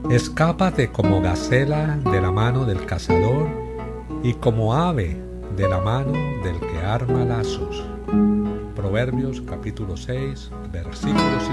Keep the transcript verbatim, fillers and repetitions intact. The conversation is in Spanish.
Escápate como gacela de la mano del cazador y como ave de la mano del que arma lazos. Proverbios capítulo seis, versículos